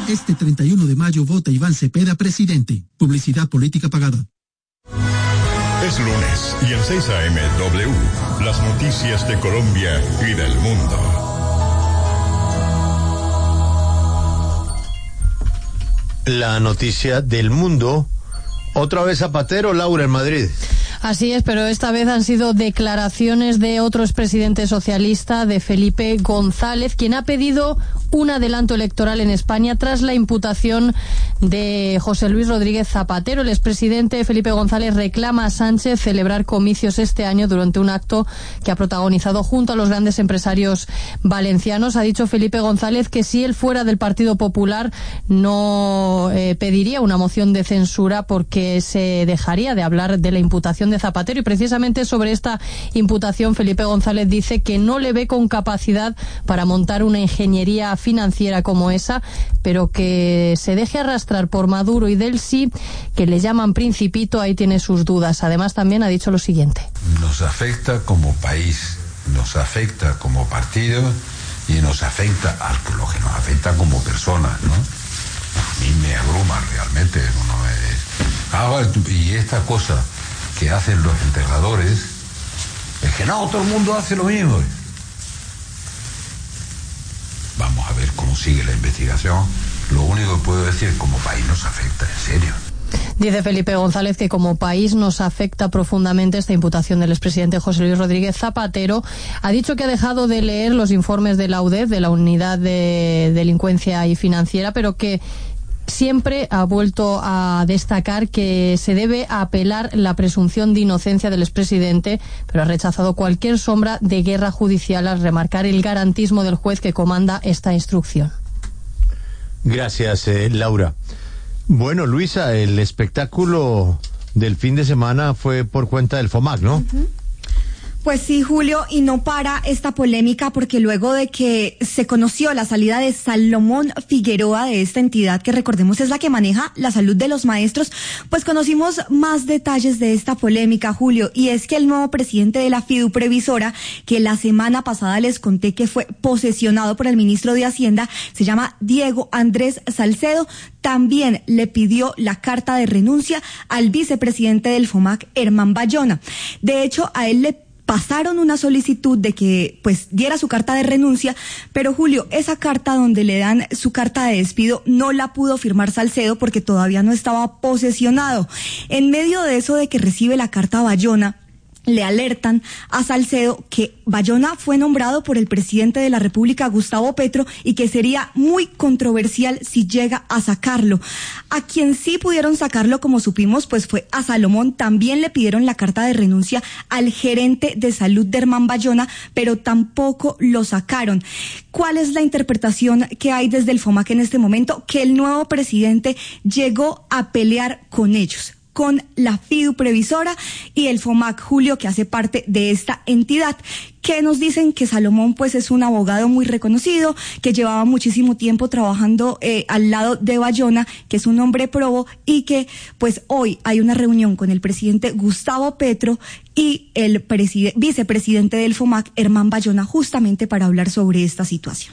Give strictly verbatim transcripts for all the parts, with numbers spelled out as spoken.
Este treinta y uno de mayo vota Iván Cepeda presidente. Publicidad política pagada. Es lunes y en seis a eme W, las noticias de Colombia y del mundo. La noticia del mundo. Otra vez Zapatero, Laura, en Madrid. Así es, pero esta vez han sido declaraciones de otro expresidente socialista, de Felipe González, quien ha pedido un adelanto electoral en España tras la imputación de José Luis Rodríguez Zapatero. El expresidente Felipe González reclama a Sánchez celebrar comicios este año durante un acto que ha protagonizado junto a los grandes empresarios valencianos. Ha dicho Felipe González que si él fuera del Partido Popular no eh, pediría una moción de censura porque se dejaría de hablar de la imputación de Zapatero, y precisamente sobre esta imputación Felipe González dice que no le ve con capacidad para montar una ingeniería financiera como esa, pero que se deje arrastrar por Maduro y del sí, que le llaman principito, ahí tiene sus dudas. Además también ha dicho lo siguiente: nos afecta como país, nos afecta como partido y nos afecta a lo que nos afecta como personas, ¿no? A mí me abruma realmente. Uno es... ah, y esta cosa que hacen los enterradores es que no, todo el mundo hace lo mismo. Vamos a ver cómo sigue la investigación. Lo único que puedo decir, como país nos afecta, en serio. Dice Felipe González que como país nos afecta profundamente esta imputación del expresidente José Luis Rodríguez Zapatero. Ha dicho que ha dejado de leer los informes de la U D E F, de la Unidad de Delincuencia y Financiera, pero que siempre ha vuelto a destacar que se debe apelar la presunción de inocencia del expresidente, pero ha rechazado cualquier sombra de guerra judicial al remarcar el garantismo del juez que comanda esta instrucción. Gracias, eh, Laura. Bueno, Luisa, el espectáculo del fin de semana fue por cuenta del FOMAC, ¿no? Uh-huh. Pues sí, Julio, y no para esta polémica porque luego de que se conoció la salida de Salomón Figueroa de esta entidad, que recordemos es la que maneja la salud de los maestros, pues conocimos más detalles de esta polémica, Julio, y es que el nuevo presidente de la Fiduprevisora, que la semana pasada les conté que fue posesionado por el ministro de Hacienda, se llama Diego Andrés Salcedo, también le pidió la carta de renuncia al vicepresidente del FOMAC, Herman Bayona. De hecho, a él le pasaron una solicitud de que pues diera su carta de renuncia, pero Julio, esa carta donde le dan su carta de despido no la pudo firmar Salcedo porque todavía no estaba posesionado. En medio de eso de que recibe la carta Bayona, le alertan a Salcedo que Bayona fue nombrado por el presidente de la República, Gustavo Petro, y que sería muy controversial si llega a sacarlo. A quien sí pudieron sacarlo, como supimos, pues fue a Salomón. También le pidieron la carta de renuncia al gerente de salud de Herman Bayona, pero tampoco lo sacaron. ¿Cuál es la interpretación que hay desde el FOMAC en este momento? Que el nuevo presidente llegó a pelear con ellos, con la Fiduprevisora y el FOMAC, Julio, que hace parte de esta entidad, que nos dicen que Salomón pues es un abogado muy reconocido, que llevaba muchísimo tiempo trabajando eh, al lado de Bayona, que es un hombre probo, y que pues hoy hay una reunión con el presidente Gustavo Petro y el preside- vicepresidente del FOMAC, Herman Bayona, justamente para hablar sobre esta situación.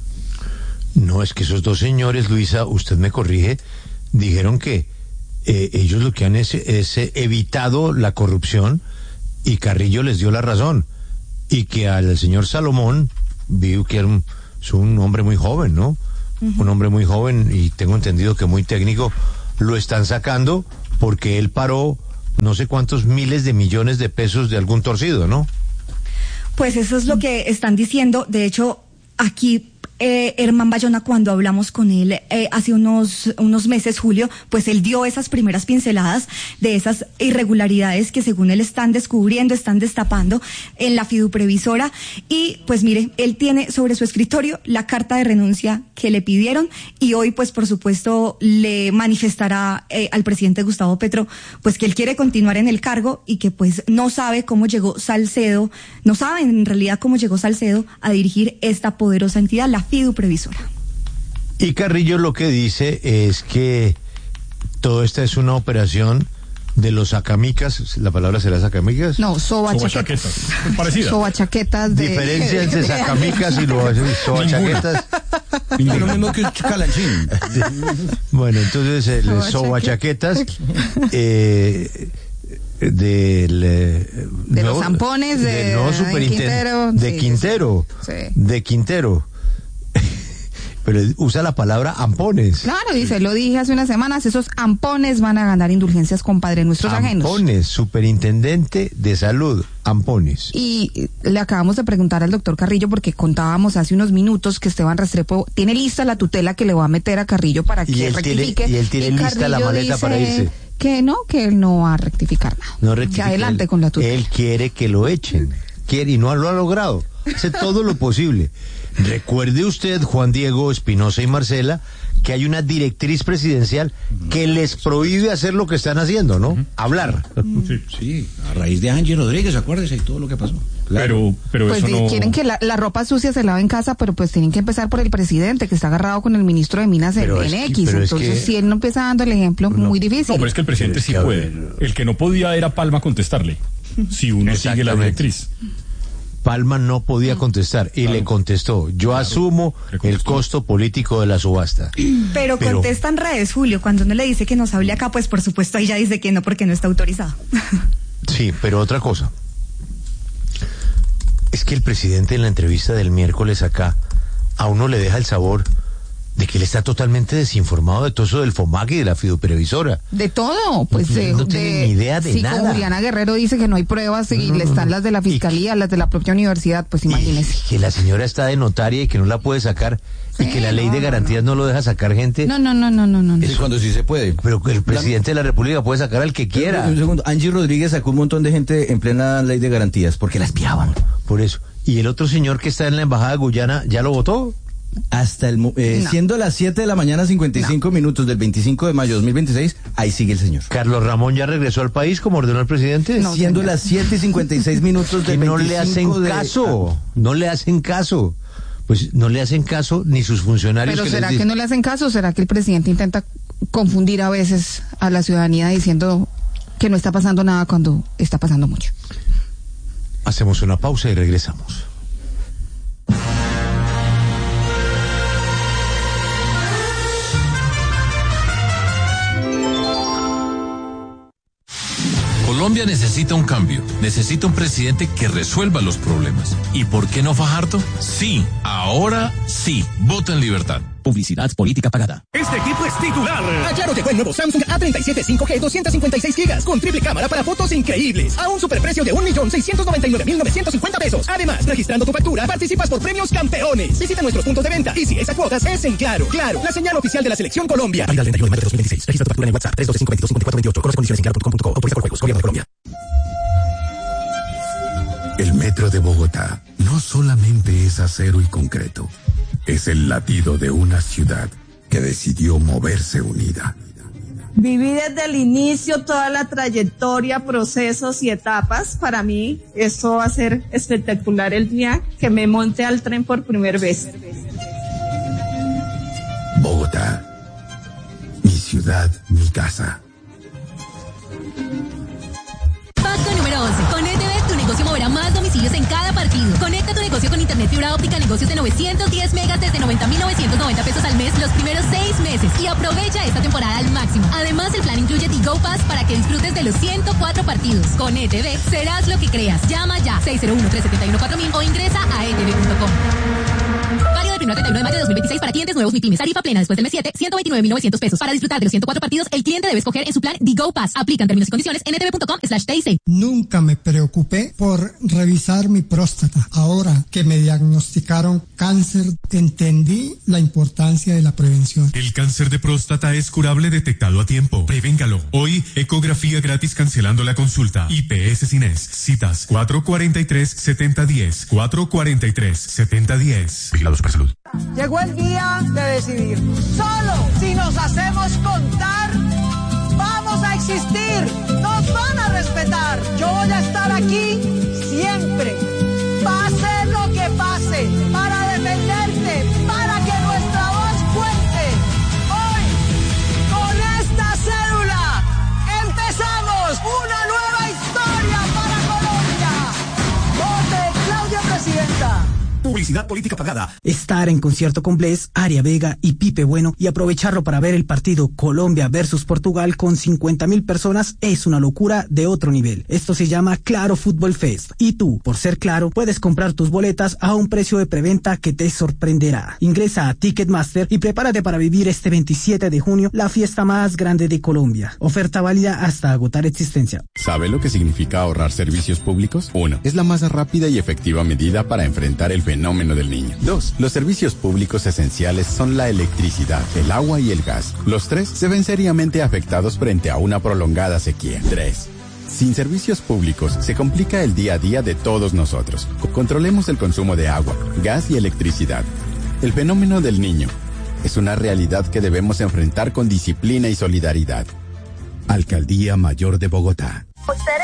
No, es que esos dos señores, Luisa, usted me corrige, dijeron que Eh, ellos lo que han es, es eh, evitado la corrupción, y Carrillo les dio la razón, y que al señor Salomón vio que era un, es un hombre muy joven, ¿no? Uh-huh. Un hombre muy joven, y tengo entendido que muy técnico, lo están sacando porque él paró no sé cuántos miles de millones de pesos de algún torcido, ¿no? Pues eso es lo que están diciendo. De hecho, aquí Eh, Herman Bayona, cuando hablamos con él eh, hace unos unos meses, Julio, pues él dio esas primeras pinceladas de esas irregularidades que según él están descubriendo, están destapando en la Fiduprevisora, y pues mire, él tiene sobre su escritorio la carta de renuncia que le pidieron, y hoy pues por supuesto le manifestará eh, al presidente Gustavo Petro pues que él quiere continuar en el cargo y que pues no sabe cómo llegó Salcedo, no saben en realidad cómo llegó Salcedo a dirigir esta poderosa entidad, la Fiduprevisora. Y Carrillo lo que dice es que todo esta es una operación de los sacamicas. ¿La palabra será sacamicas? No, sobachaquetas. Parecida. Sobachaquetas de... Diferencia entre sacamicas y lo sobachaquetas. Lo mismo que Calanchín. Bueno, entonces el sobachaquetas eh, del eh, de nuevo, los zampones de, de, no, de Quintero. De sí, Quintero. Sí. De Quintero. Pero usa la palabra ampones. Claro, dice, lo dije hace unas semanas, esos ampones van a ganar indulgencias, compadre, nuestros ajenos. Ampones, superintendente de salud, ampones. Y le acabamos de preguntar al doctor Carrillo, porque contábamos hace unos minutos que Esteban Restrepo tiene lista la tutela que le va a meter a Carrillo para que y él rectifique. Tiene, y él tiene y lista la maleta para irse. Que no, que él no va a rectificar nada. No rectifica, que adelante él, con la tutela. Él quiere que lo echen, quiere y no lo ha logrado. Hace todo lo posible. Recuerde usted, Juan Diego, Espinosa y Marcela, que hay una directriz presidencial que les prohíbe hacer lo que están haciendo, ¿no? Hablar. Sí, sí, a raíz de Angie Rodríguez, acuérdese, y todo lo que pasó. Claro. Pero, pero pues eso no... quieren que la, la ropa sucia se lave en casa, pero pues tienen que empezar por el presidente, que está agarrado con el ministro de Minas en, en X. Que, Entonces, que... si él no empieza dando el ejemplo, no, muy difícil. No, pero es que el presidente sí puede. El que no podía era Palma contestarle, si uno sigue la directriz. Palma no podía contestar y claro. le contestó. Yo claro. asumo el costo político de la subasta. Pero, Pero contesta en redes, Julio, cuando uno le dice que nos hable acá, pues por supuesto ahí ya dice que no porque no está autorizado. Sí, pero otra cosa. Es que el presidente en la entrevista del miércoles acá a uno le deja el sabor de que él está totalmente desinformado de todo eso del FOMAC y de la fiduprevisora. De todo, pues no, de, no tiene de, ni idea de sí, nada. Como Juliana Guerrero dice que no hay pruebas y no, le están las de la fiscalía, y, las de la propia universidad, pues imagínese. Que la señora está de notaria y que no la puede sacar sí, y que la ley no, de garantías no, no. no lo deja sacar gente. No, no, no, no, no, no. Es cuando sí se puede. Pero que el presidente la... de la República puede sacar al que quiera. Un segundo, Angie Rodríguez sacó un montón de gente en plena ley de garantías porque la espiaban. Por eso. Y el otro señor que está en la embajada de Guyana, ¿ya lo votó? Hasta el eh, no. siendo las siete de la mañana cincuenta y cinco no. minutos del veinticinco de mayo de dos mil veintiséis, ahí sigue el señor. Carlos Ramón ya regresó al país como ordenó el presidente. No, siendo señor. las siete y cincuenta y seis minutos del no le hacen de... caso, no le hacen caso. Pues no le hacen caso ni sus funcionarios. Pero que ¿será les que no le hacen caso? ¿Será que el presidente intenta confundir a veces a la ciudadanía diciendo que no está pasando nada cuando está pasando mucho? Hacemos una pausa y regresamos. Colombia necesita un cambio, necesita un presidente que resuelva los problemas. ¿Y por qué no Fajardo? Sí, ahora sí, vota en libertad. Publicidad política pagada. Este equipo es titular. A Claro llegó el nuevo Samsung A treinta y siete cinco G doscientos cincuenta y seis gigas con triple cámara para fotos increíbles a un superprecio de un millón seiscientos noventa y nueve mil novecientos cincuenta pesos. Además, registrando tu factura, participas por premios campeones. Visita nuestros puntos de venta y si esa cuotas es en Claro. Claro, la señal oficial de la selección Colombia. Válida el treinta y uno de mayo de dos mil veintiséis. Registra tu factura en el WhatsApp tres dos cinco dos cinco cuatro dos ocho. Con las condiciones en claro punto com punto co. Autoriza por juegos. Gobierno de Colombia. El metro de Bogotá no solamente es acero y concreto, es el latido de una ciudad que decidió moverse unida. Viví desde el inicio toda la trayectoria, procesos y etapas. Para mí esto va a ser espectacular el día que me monte al tren por primera vez. Bogotá, mi ciudad, mi casa. Pacto número once. Con E T V tu negocio moverá más domicilios en cada partido. Conecta tu negocio con internet fibra óptica, negocios de novecientos diez megas desde noventa mil novecientos noventa pesos al mes los primeros seis meses y aprovecha esta temporada al máximo. Además, el plan incluye Tigo Pass para que disfrutes de los ciento cuatro partidos. Con E T V serás lo que creas. Llama ya seis cero uno, tres siete uno, cuatro mil o ingresa a e t v punto com. Válido del primero al treinta y uno de mayo de dos mil veintiséis para clientes nuevos MIPYMES. Tarifa plena después del mes siete, ciento veintinueve mil novecientos pesos. Para disfrutar de los ciento cuatro partidos, el cliente debe escoger en su plan Tigo Pass. Aplican términos y condiciones en e t v punto com slash t i c. Nunca me preocupé por revisar mi próstata. Ahora que me diagnosticaron cáncer, entendí la importancia de la prevención. El cáncer de próstata es curable detectado a tiempo. Prevéngalo. Hoy, ecografía gratis cancelando la consulta. I P S Cines. Citas cuatro cuatro tres, siete cero uno cero. cuatro cuatro tres, siete cero uno cero. Vigilados para salud. Llegó el día de decidir. Solo si nos hacemos contar, vamos a existir. Nos van a respetar. Yo voy a estar aquí siempre. Pase lo que pase, para defenderte, para que nuestra voz cuente. Hoy, con esta cédula, empezamos una nueva historia para Colombia. Vote Claudia Presidenta. Publicidad. Publicidad política pagada. Estar en concierto con Bless, Aria Vega y Pipe Bueno y aprovecharlo para ver el partido Colombia versus Portugal con cincuenta mil personas es una locura de otro nivel. Esto se llama Claro Fútbol Fest. Y tú, por ser Claro, puedes comprar tus boletas a un precio de preventa que te sorprenderá. Ingresa a Ticketmaster y prepárate para vivir este veintisiete de junio la fiesta más grande de Colombia. Oferta válida hasta agotar existencia. ¿Sabe lo que significa ahorrar servicios públicos? Uno, es la más rápida y efectiva medida para enfrentar el fenómeno del niño. Dos, los servicios públicos esenciales son la electricidad, el agua y el gas. Los tres se ven seriamente afectados frente a una prolongada sequía. Tres, sin servicios públicos se complica el día a día de todos nosotros. Controlemos el consumo de agua, gas y electricidad. El fenómeno del niño es una realidad que debemos enfrentar con disciplina y solidaridad. Alcaldía Mayor de Bogotá.